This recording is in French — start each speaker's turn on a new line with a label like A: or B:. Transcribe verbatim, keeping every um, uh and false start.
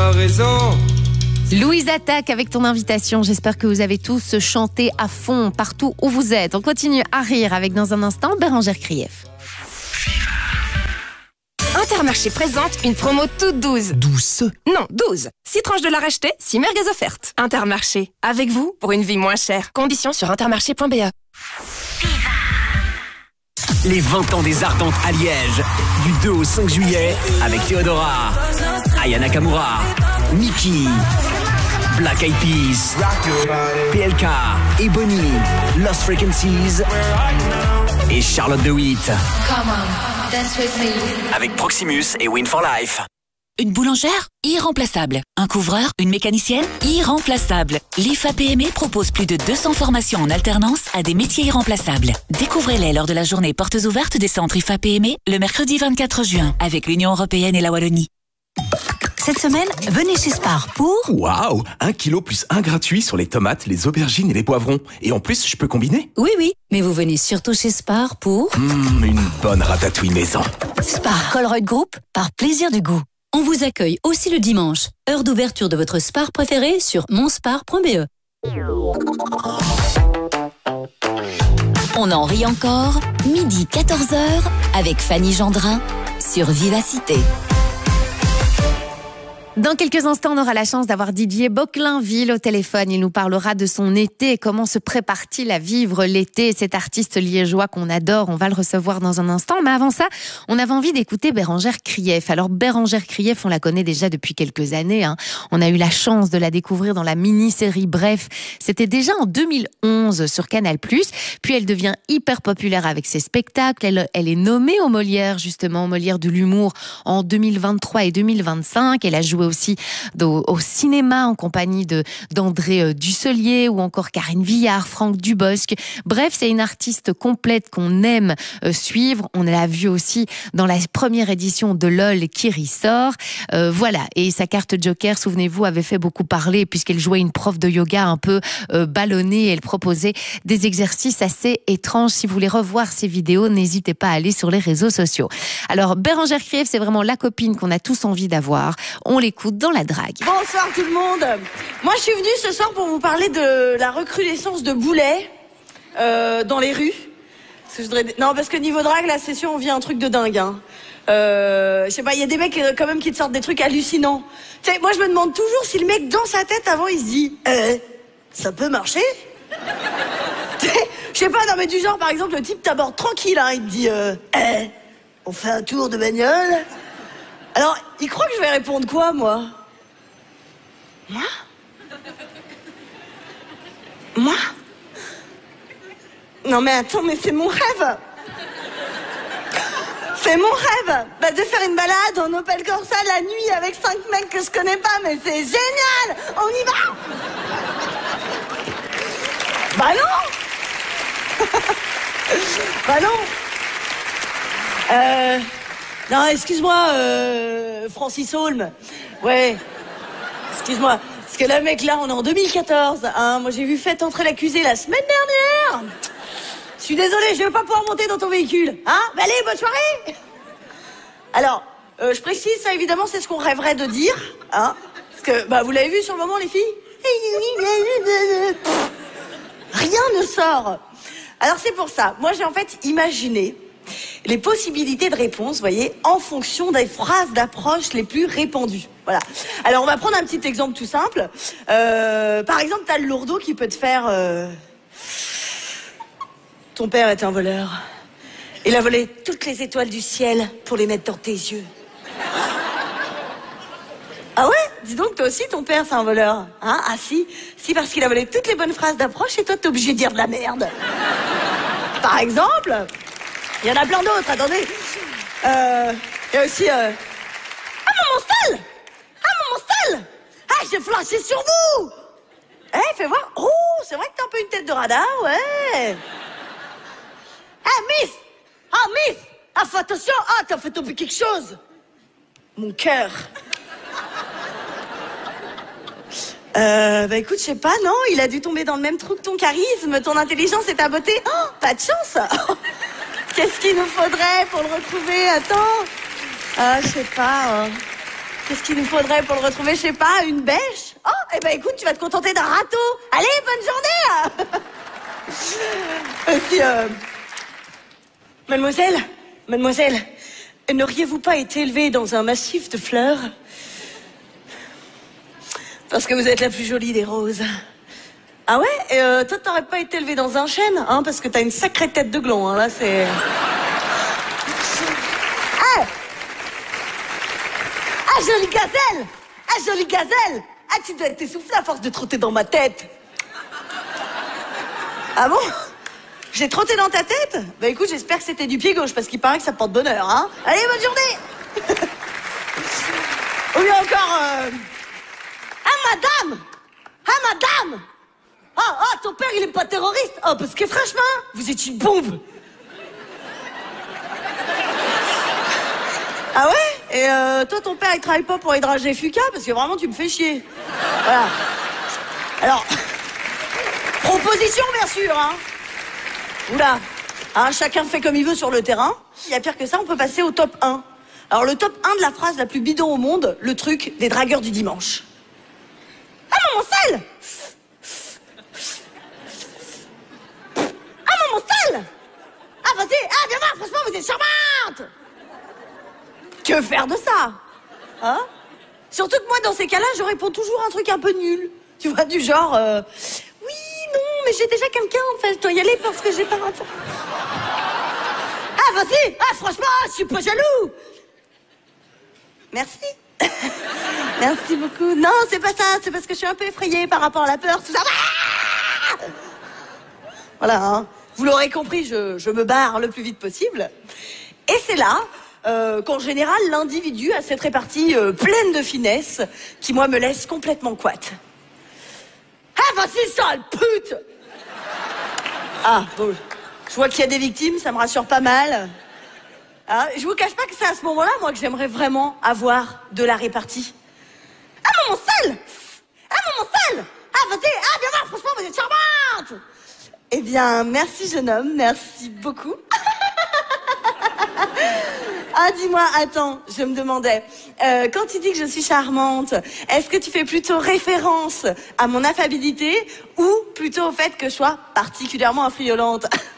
A: a raison.
B: Louise Attaque avec ton invitation. J'espère que vous avez tous chanté à fond partout où vous êtes. On continue à rire avec dans un instant Bérangère Krief.
C: Intermarché présente une promo toute douce.
D: Douce?
C: Non, douze. six tranches de la racheter, six merguez offertes. Intermarché, avec vous pour une vie moins chère. Conditions sur intermarché point b e.
D: Les vingt ans des Ardentes à Liège. Du deux au cinq juillet avec Théodora, Aya Nakamura, Mickey, Black Eyed Peas, P L K, Ebony, Lost Frequencies et Charlotte de Witt. Avec Proximus et Win for Life.
E: Une boulangère? Irremplaçable. Un couvreur? Une mécanicienne? Irremplaçable. L'I F A P M E propose plus de deux cents formations en alternance à des métiers irremplaçables. Découvrez-les lors de la journée portes ouvertes des centres I F A P M E le mercredi vingt-quatre juin avec l'Union Européenne et la Wallonie.
F: Cette semaine, venez chez Spar pour...
G: Waouh! Un kilo plus un gratuit sur les tomates, les aubergines et les poivrons. Et en plus, je peux combiner?
F: Oui, oui, mais vous venez surtout chez Spar pour...
G: Mmh, une bonne ratatouille maison.
F: Spar Colruyt Group, par plaisir du goût. On vous accueille aussi le dimanche. Heure d'ouverture de votre Spar préféré sur monspar point b e.
E: On en rit encore, midi quatorze heures, avec Fanny Gendrin sur Vivacité.
B: Dans quelques instants, on aura la chance d'avoir Didier Boclainville au téléphone. Il nous parlera de son été, comment se prépare-t-il à vivre l'été. Cet artiste liégeois qu'on adore, on va le recevoir dans un instant. Mais avant ça, on avait envie d'écouter Bérangère Krief. Alors Bérangère Krief, on la connaît déjà depuis quelques années. Hein. On a eu la chance de la découvrir dans la mini-série Bref. C'était déjà en deux mille onze sur Canal plus. Puis elle devient hyper populaire avec ses spectacles. Elle, elle est nommée au Molière, justement, au Molière de l'humour en deux mille vingt-trois et deux mille vingt-cinq. Elle a joué aussi au, au cinéma en compagnie de d'André Dusselier ou encore Karine Viard, Franck Dubosc. Bref, c'est une artiste complète qu'on aime euh, suivre. On l'a vu aussi dans la première édition de LOL qui ressort. Euh, voilà, et sa carte Joker, souvenez-vous, avait fait beaucoup parler puisqu'elle jouait une prof de yoga un peu euh, ballonnée. Elle proposait des exercices assez étranges. Si vous voulez revoir ces vidéos, n'hésitez pas à aller sur les réseaux sociaux. Alors, Bérangère Krief, c'est vraiment la copine qu'on a tous envie d'avoir. On l'écoute dans la drague.
H: Bonsoir tout le monde. Moi je suis venue ce soir pour vous parler de la recrudescence de boulets euh, dans les rues. Parce que je voudrais... Non parce que niveau drague la session on vit un truc de dingue. Hein. Euh, je sais pas, il y a des mecs quand même qui te sortent des trucs hallucinants. Tu sais, moi je me demande toujours si le mec dans sa tête avant il se dit eh, ça peut marcher. Je sais pas, non mais du genre par exemple le type t'aborde tranquille, hein, il te dit euh, eh, on fait un tour de bagnole. Alors, il croit que je vais répondre quoi, moi? Moi? Moi? Non mais attends, mais c'est mon rêve. C'est mon rêve bah, de faire une balade en Opel Corsa la nuit avec cinq mecs que je connais pas, mais c'est génial. On y va. Bah non. Bah non. Euh... Non, excuse-moi, euh, Francis Holm. Ouais, excuse-moi. Parce que là, mec, là, on est en deux mille quatorze. Hein. Moi, j'ai vu Faites entrer l'accusé la semaine dernière. Je suis désolée, je vais pas pouvoir monter dans ton véhicule. Hein? Bah, allez, bonne soirée. Alors, euh, je précise, ça, évidemment, c'est ce qu'on rêverait de dire. Hein? Parce que, bah, vous l'avez vu sur le moment, les filles? Rien ne sort. Alors, c'est pour ça. Moi, j'ai en fait imaginé les possibilités de réponse, vous voyez, en fonction des phrases d'approche les plus répandues. Voilà. Alors, on va prendre un petit exemple tout simple. Euh, par exemple, t'as le lourdeau qui peut te faire... Euh... Ton père est un voleur. Il a volé toutes les étoiles du ciel pour les mettre dans tes yeux. Ah ouais? Dis donc, toi aussi, ton père, c'est un voleur. Hein? Ah si? Si, parce qu'il a volé toutes les bonnes phrases d'approche et toi, t'es obligé de dire de la merde. Par exemple... Il y en a plein d'autres, attendez. Euh, il y a aussi... Euh... Ah, maman Stal! Ah, maman Stal! Ah, j'ai flashé sur vous! Eh, fais voir. Oh, c'est vrai que t'as un peu une tête de radar, ouais. Ah, Miss! Ah, Miss! Ah, fais attention! Ah, t'as fait tomber quelque chose! Mon cœur. Euh, bah écoute, je sais pas, non? Il a dû tomber dans le même trou que ton charisme, ton intelligence et ta beauté. Oh, pas de chance! Qu'est-ce qu'il nous faudrait pour le retrouver? Attends. Ah, je sais pas. Hein. Qu'est-ce qu'il nous faudrait pour le retrouver? Je sais pas, une bêche? Oh, eh ben écoute, tu vas te contenter d'un râteau. Allez, bonne journée. Et puis, euh... Mademoiselle, mademoiselle, n'auriez-vous pas été élevée dans un massif de fleurs? Parce que vous êtes la plus jolie des roses. Ah ouais? Et euh, toi, t'aurais pas été élevée dans un chêne, hein? Parce que t'as une sacrée tête de gland, hein, là, c'est... Ah! Ah, jolie gazelle! Ah, jolie gazelle! Ah, tu dois être essoufflée à force de trotter dans ma tête. Ah bon? J'ai trotté dans ta tête? Bah écoute, j'espère que c'était du pied gauche, parce qu'il paraît que ça porte bonheur, hein? Allez, bonne journée. Ou bien encore... Euh... Ah, madame! Ah, madame! Ah, ah, ton père, il est pas terroriste? Ah, parce que franchement, vous êtes une bombe. Ah ouais? Et euh, toi, ton père, il travaille pas pour Hydrage Fuka? Parce que vraiment, tu me fais chier. Voilà. Alors... Proposition, bien sûr, hein. Oula, hein, chacun fait comme il veut sur le terrain. Il y a pire que ça, on peut passer au top un. Alors, le top un de la phrase la plus bidon au monde, le truc des dragueurs du dimanche. Ah, maman sale! Ah, maman sale! Ah, vas-y, ah, viens voir, franchement, vous êtes charmante! Que faire de ça? Hein? Surtout que moi, dans ces cas-là, je réponds toujours un truc un peu nul. Tu vois, du genre... Euh... Non, mais j'ai déjà quelqu'un, en fait. Je dois y aller parce que j'ai pas un... Ah, vas-y. Ah, franchement, je suis pas jaloux. Merci. Merci beaucoup. Non, c'est pas ça. C'est parce que je suis un peu effrayée par rapport à la peur, tout ça. Ah, voilà, hein. Vous l'aurez compris, je, je me barre le plus vite possible. Et c'est là euh, qu'en général, l'individu a cette répartie euh, pleine de finesse qui, moi, me laisse complètement couate. Ah, vas-y, sale pute! Ah, bon, je vois qu'il y a des victimes, ça me rassure pas mal. Ah, je vous cache pas que c'est à ce moment-là, moi, que j'aimerais vraiment avoir de la répartie. Ah, maman sale! Ah, maman sale! Ah, vas-y, ah, viens voir, franchement, vous êtes charmante! Eh bien, merci, jeune homme, merci beaucoup. Ah, dis-moi, attends, je me demandais, euh, quand tu dis que je suis charmante, est-ce que tu fais plutôt référence à mon affabilité ou plutôt au fait que je sois particulièrement affriolante?